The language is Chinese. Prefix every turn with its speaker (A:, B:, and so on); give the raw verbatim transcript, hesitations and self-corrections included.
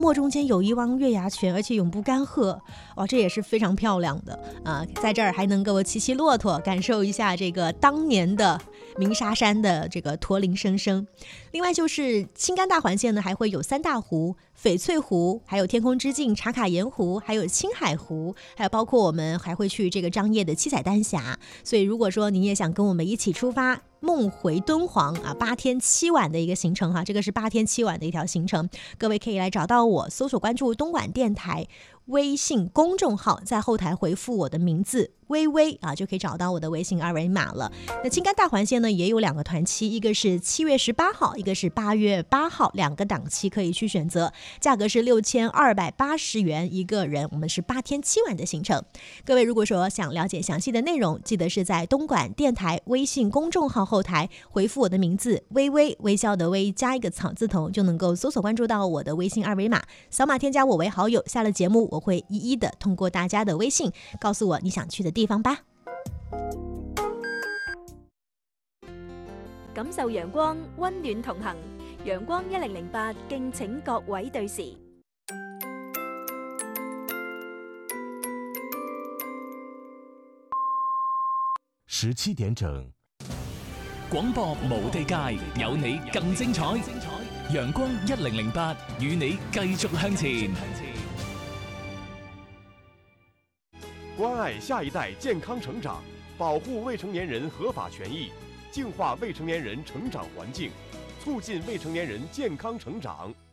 A: 墨中间有一汪月牙泉，而且永不干涸。哇，这也是非常漂亮的啊！在这儿还能够骑骑骆驼，感受一下这个当年的鸣沙山的这个驼铃声声。另外就是青甘大环线呢，还会有三大湖、翡翠湖，还有天空之镜、茶卡盐湖，还有青海湖，还有包括我们还会去这个张掖的七彩丹霞。所以如果说您也想跟我们一起出发梦回敦煌啊，八天七晚的一个行程哈，这个是八天七晚的一条行程，各位可以来找到我，搜索关注东莞电台微信公众号，在后台回复我的名字微微啊，就可以找到我的微信二维码了。那青甘大环线呢，也有两个团期，一个是七月十八号，一个是八月八号，两个档期可以去选择，价格是六千二百八十元一个人，我们是八天七晚的行程。各位如果说想了解详细的内容，记得是在东莞电台微信公众号后台回复我的名字微微，微笑的微加一个草字头，就能够搜索关注到我的微信二维码，扫码添加我为好友。下了节目我会一一的通过大家的微信告诉我你想去的地方吧。
B: 感受陽光，溫暖同行。陽光一零零八，敬請各位對時。
C: 十七點整，廣播無地界，有你更精彩。陽光一零零八，與你繼續向前。
D: 關愛下一代健康成長，保護未成年人合法權益，淨化未成年人成長環境，促進未成年人健康成長。